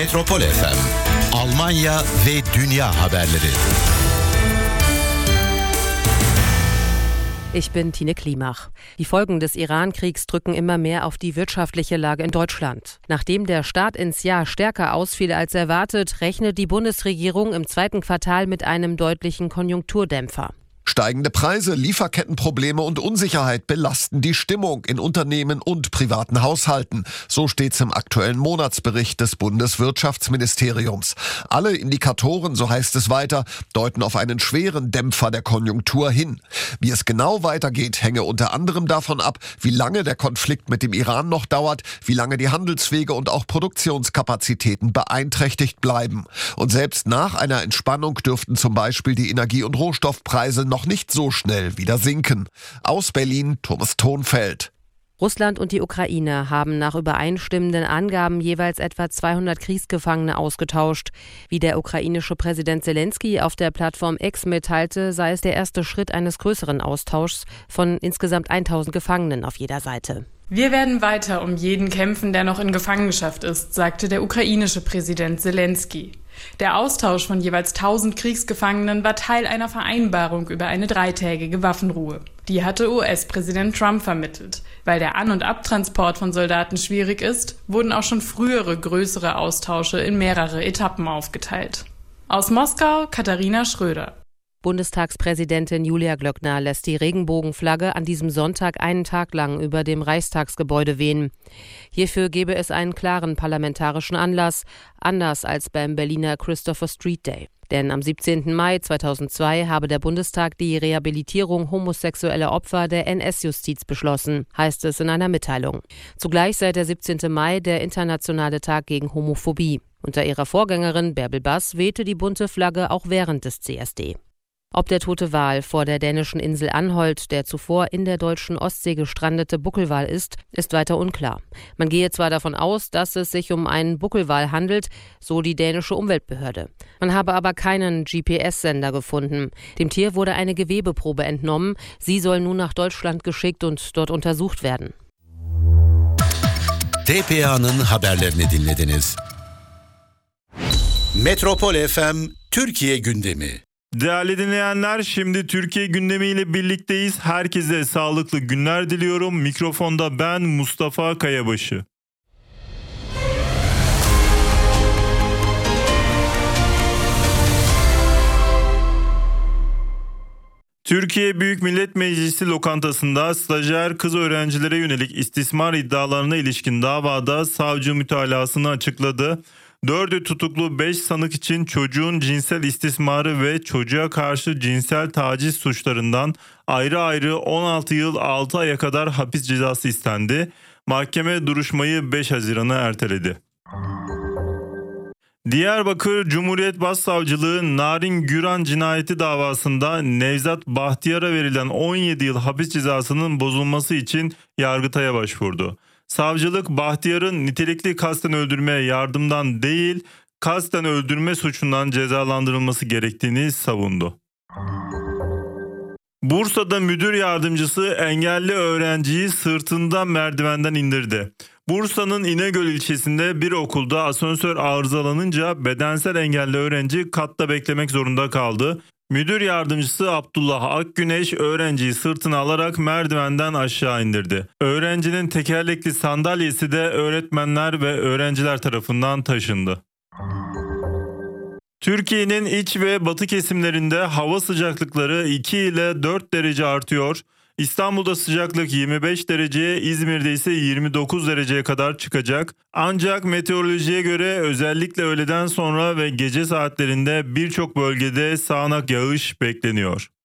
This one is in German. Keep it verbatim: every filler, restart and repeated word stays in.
Metropol F M, Almanya ve dünya haberleri. Ich bin Tine Klimach. Die Folgen des Iran-Kriegs drücken immer mehr auf die wirtschaftliche Lage in Deutschland. Nachdem der Start ins Jahr stärker ausfiel als erwartet, rechnet die Bundesregierung im zweiten Quartal mit einem deutlichen Konjunkturdämpfer. Steigende Preise, Lieferkettenprobleme und Unsicherheit belasten die Stimmung in Unternehmen und privaten Haushalten. So steht's im aktuellen Monatsbericht des Bundeswirtschaftsministeriums. Alle Indikatoren, so heißt es weiter, deuten auf einen schweren Dämpfer der Konjunktur hin. Wie es genau weitergeht, hänge unter anderem davon ab, wie lange der Konflikt mit dem Iran noch dauert, wie lange die Handelswege und auch Produktionskapazitäten beeinträchtigt bleiben. Und selbst nach einer Entspannung dürften zum Beispiel die Energie- und Rohstoffpreise noch nicht so schnell wieder sinken. Aus Berlin, Thomas Thonfeld. Russland und die Ukraine haben nach übereinstimmenden Angaben jeweils etwa zweihundert Kriegsgefangene ausgetauscht. Wie der ukrainische Präsident Zelensky auf der Plattform X mitteilte, sei es der erste Schritt eines größeren Austauschs von insgesamt tausend Gefangenen auf jeder Seite. Wir werden weiter um jeden kämpfen, der noch in Gefangenschaft ist, sagte der ukrainische Präsident Zelensky. Der Austausch von jeweils tausend Kriegsgefangenen war Teil einer Vereinbarung über eine dreitägige Waffenruhe. Die hatte U S-Präsident Trump vermittelt. Weil der An- und Abtransport von Soldaten schwierig ist, wurden auch schon frühere größere Austausche in mehrere Etappen aufgeteilt. Aus Moskau, Katharina Schröder. Bundestagspräsidentin Julia Glöckner lässt die Regenbogenflagge an diesem Sonntag einen Tag lang über dem Reichstagsgebäude wehen. Hierfür gebe es einen klaren parlamentarischen Anlass, anders als beim Berliner Christopher Street Day. Denn am siebzehnten Mai zweitausendzwei habe der Bundestag die Rehabilitierung homosexueller Opfer der N S-Justiz beschlossen, heißt es in einer Mitteilung. Zugleich sei der siebzehnte Mai der internationale Tag gegen Homophobie. Unter ihrer Vorgängerin Bärbel Bass wehte die bunte Flagge auch während des C S D. Ob der tote Wal vor der dänischen Insel Anholt der zuvor in der deutschen Ostsee gestrandete Buckelwal ist, ist weiter unklar. Man gehe zwar davon aus, dass es sich um einen Buckelwal handelt, so die dänische Umweltbehörde. Man habe aber keinen G P S-Sender gefunden. Dem Tier wurde eine Gewebeprobe entnommen. Sie soll nun nach Deutschland geschickt und dort untersucht werden. T P A'nın haberlerini dinlediniz. Metropol F M Türkiye gündemi. Değerli dinleyenler, şimdi Türkiye gündemiyle birlikteyiz. Herkese sağlıklı günler diliyorum. Mikrofonda ben Mustafa Kayabaşı. Türkiye Büyük Millet Meclisi lokantasında stajyer kız öğrencilere yönelik istismar iddialarına ilişkin davada savcı mütalasını açıkladı. Dördü tutuklu beş sanık için çocuğun cinsel istismarı ve çocuğa karşı cinsel taciz suçlarından ayrı ayrı on altı yıl altı aya kadar hapis cezası istendi. Mahkeme duruşmayı beş Haziran'a erteledi. Diyarbakır Cumhuriyet Başsavcılığı Narin Güran cinayeti davasında Nevzat Bahtiyar'a verilen on yedi yıl hapis cezasının bozulması için Yargıtay'a başvurdu. Savcılık Bahtiyar'ın nitelikli kasten öldürmeye yardımdan değil, kasten öldürme suçundan cezalandırılması gerektiğini savundu. Bursa'da müdür yardımcısı engelli öğrenciyi sırtından merdivenden indirdi. Bursa'nın İnegöl ilçesinde bir okulda asansör arızalanınca bedensel engelli öğrenci katta beklemek zorunda kaldı. Müdür yardımcısı Abdullah Akgüneş öğrenciyi sırtına alarak merdivenden aşağı indirdi. Öğrencinin tekerlekli sandalyesi de öğretmenler ve öğrenciler tarafından taşındı. Türkiye'nin iç ve batı kesimlerinde hava sıcaklıkları iki ile dört derece artıyor. İstanbul'da sıcaklık yirmi beş dereceye, İzmir'de ise yirmi dokuz dereceye kadar çıkacak. Ancak meteorolojiye göre özellikle öğleden sonra ve gece saatlerinde birçok bölgede sağanak yağış bekleniyor.